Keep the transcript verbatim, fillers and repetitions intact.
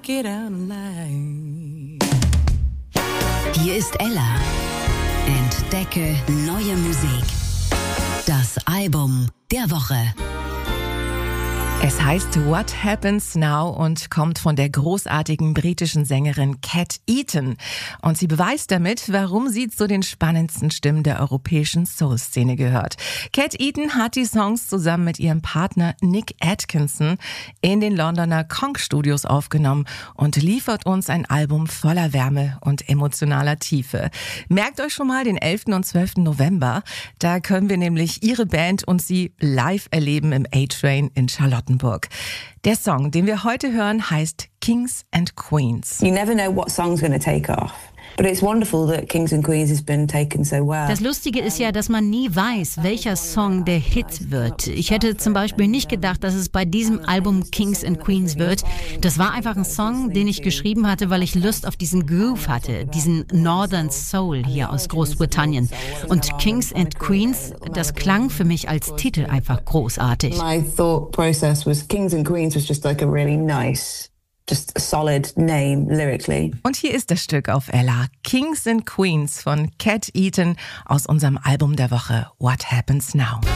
it out alive. Hier ist Ella. Entdecke neue Musik. Das Album der Woche. Es heißt What Happens Now und kommt von der großartigen britischen Sängerin Cat Eaton. Und sie beweist damit, warum sie zu den spannendsten Stimmen der europäischen Soul-Szene gehört. Cat Eaton hat die Songs zusammen mit ihrem Partner Nick Atkinson in den Londoner Konk Studios aufgenommen und liefert uns ein Album voller Wärme und emotionaler Tiefe. Merkt euch schon mal den elften und zwölften November. Da können wir nämlich ihre Band und sie live erleben im A-Train in Charlottenburg. Der Song, den wir heute hören, heißt Kings and Queens. You never know what song's going to take off. But it's wonderful that Kings and Queens has been taken so well. Das Lustige ist ja, dass man nie weiß, welcher Song der Hit wird. Ich hätte zum Beispiel nicht gedacht, dass es bei diesem Album Kings and Queens wird. Das war einfach ein Song, den ich geschrieben hatte, weil ich Lust auf diesen Groove hatte, diesen Northern Soul hier aus Großbritannien. Und Kings and Queens, das klang für mich als Titel einfach großartig. My thought process was Kings and Queens was just like a really nice, just a solid name lyrically. Und hier ist das Stück auf Ella, Kings and Queens von Cat Eaton aus unserem Album der Woche What Happens Now.